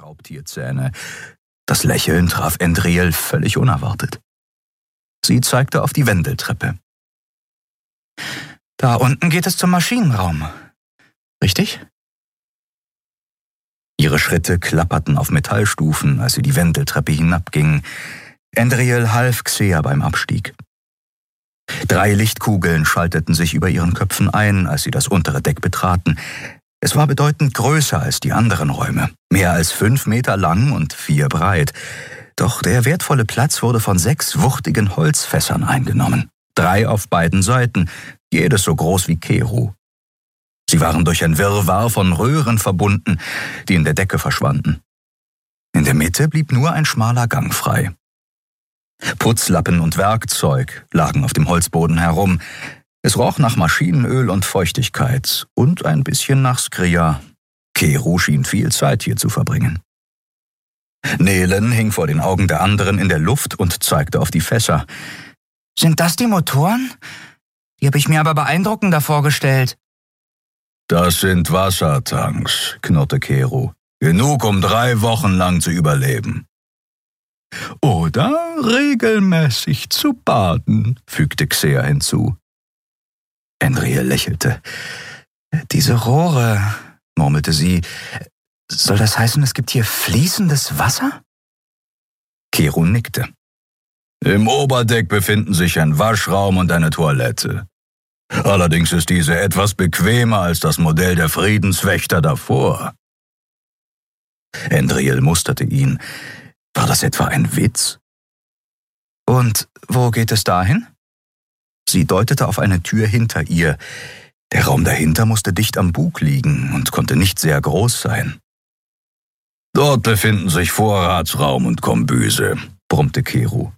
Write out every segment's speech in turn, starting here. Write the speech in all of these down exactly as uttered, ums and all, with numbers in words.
Raubtierzähne. Das Lächeln traf Endriel völlig unerwartet. Sie zeigte auf die Wendeltreppe. »Da unten geht es zum Maschinenraum. Richtig?« Ihre Schritte klapperten auf Metallstufen, als sie die Wendeltreppe hinabging. Endriel half Xea beim Abstieg. Drei Lichtkugeln schalteten sich über ihren Köpfen ein, als sie das untere Deck betraten. Es war bedeutend größer als die anderen Räume, mehr als fünf Meter lang und vier breit. Doch der wertvolle Platz wurde von sechs wuchtigen Holzfässern eingenommen. Drei auf beiden Seiten, jedes so groß wie Keru. Sie waren durch ein Wirrwarr von Röhren verbunden, die in der Decke verschwanden. In der Mitte blieb nur ein schmaler Gang frei. Putzlappen und Werkzeug lagen auf dem Holzboden herum. Es roch nach Maschinenöl und Feuchtigkeit und ein bisschen nach Skria. Keru schien viel Zeit hier zu verbringen. Nelen hing vor den Augen der anderen in der Luft und zeigte auf die Fässer. »Sind das die Motoren? Die habe ich mir aber beeindruckender vorgestellt.« »Das sind Wassertanks«, knurrte Keru. »Genug, um drei Wochen lang zu überleben.« »Oder regelmäßig zu baden«, fügte Xea hinzu. Endriel lächelte. »Diese Rohre«, murmelte sie, »soll das heißen, es gibt hier fließendes Wasser?« Keru nickte. »Im Oberdeck befinden sich ein Waschraum und eine Toilette. Allerdings ist diese etwas bequemer als das Modell der Friedenswächter davor.« Endriel musterte ihn. War das etwa ein Witz? »Und wo geht es dahin?« Sie deutete auf eine Tür hinter ihr. Der Raum dahinter musste dicht am Bug liegen und konnte nicht sehr groß sein. »Dort befinden sich Vorratsraum und Kombüse«, brummte Keru.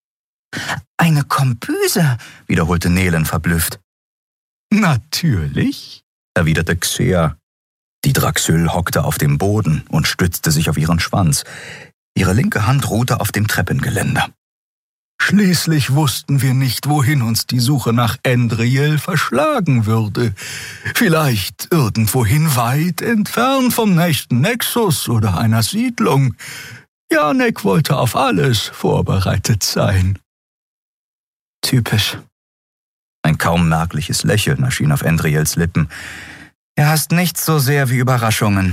»Eine Kombüse«, wiederholte Nelen verblüfft. »Natürlich«, erwiderte Xea. Die Draxyl hockte auf dem Boden und stützte sich auf ihren Schwanz. Ihre linke Hand ruhte auf dem Treppengeländer. »Schließlich wussten wir nicht, wohin uns die Suche nach Endriel verschlagen würde. Vielleicht irgendwohin weit entfernt vom nächsten Nexus oder einer Siedlung. Janek wollte auf alles vorbereitet sein.« »Typisch.« Ein kaum merkliches Lächeln erschien auf Endriels Lippen. »Er hasst nichts so sehr wie Überraschungen.«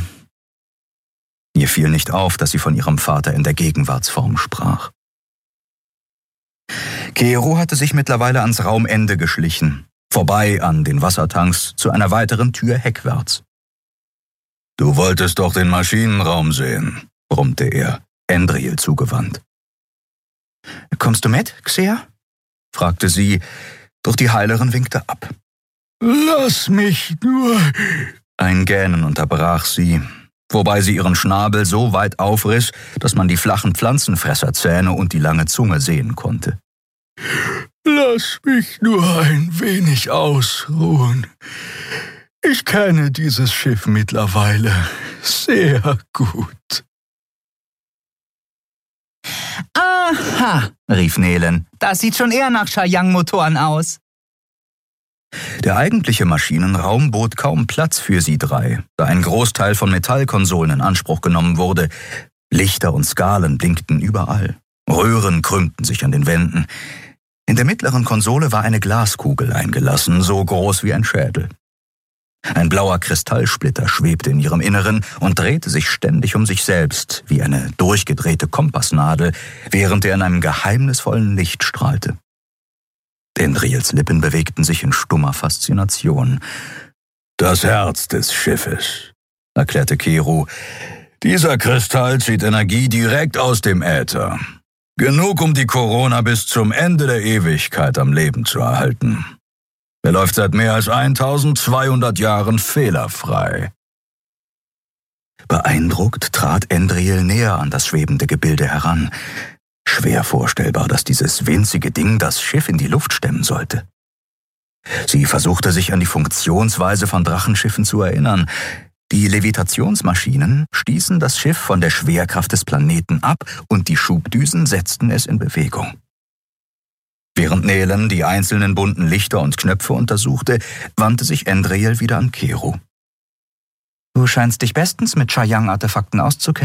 Ihr fiel nicht auf, dass sie von ihrem Vater in der Gegenwartsform sprach. Keru hatte sich mittlerweile ans Raumende geschlichen, vorbei an den Wassertanks zu einer weiteren Tür heckwärts. »Du wolltest doch den Maschinenraum sehen«, brummte er, Endriel zugewandt. »Kommst du mit, Xea?« fragte sie, doch die Heilerin winkte ab. »Lass mich nur...« Ein Gähnen unterbrach sie, wobei sie ihren Schnabel so weit aufriss, dass man die flachen Pflanzenfresserzähne und die lange Zunge sehen konnte. »Lass mich nur ein wenig ausruhen. Ich kenne dieses Schiff mittlerweile sehr gut.« »Aha«, rief Nelen, »das sieht schon eher nach Shayang-Motoren aus.« Der eigentliche Maschinenraum bot kaum Platz für sie drei, da ein Großteil von Metallkonsolen in Anspruch genommen wurde. Lichter und Skalen blinkten überall. Röhren krümmten sich an den Wänden. In der mittleren Konsole war eine Glaskugel eingelassen, so groß wie ein Schädel. Ein blauer Kristallsplitter schwebte in ihrem Inneren und drehte sich ständig um sich selbst, wie eine durchgedrehte Kompassnadel, während er in einem geheimnisvollen Licht strahlte. Endriels Lippen bewegten sich in stummer Faszination. »Das Herz des Schiffes«, erklärte Keru. »Dieser Kristall zieht Energie direkt aus dem Äther. Genug, um die Corona bis zum Ende der Ewigkeit am Leben zu erhalten. Er läuft seit mehr als eintausendzweihundert Jahren fehlerfrei.« Beeindruckt trat Endriel näher an das schwebende Gebilde heran. Schwer vorstellbar, dass dieses winzige Ding das Schiff in die Luft stemmen sollte. Sie versuchte sich an die Funktionsweise von Drachenschiffen zu erinnern. Die Levitationsmaschinen stießen das Schiff von der Schwerkraft des Planeten ab und die Schubdüsen setzten es in Bewegung. Während Nelen die einzelnen bunten Lichter und Knöpfe untersuchte, wandte sich Endriel wieder an Keru. »Du scheinst dich bestens mit Shayang-Artefakten auszukennen.«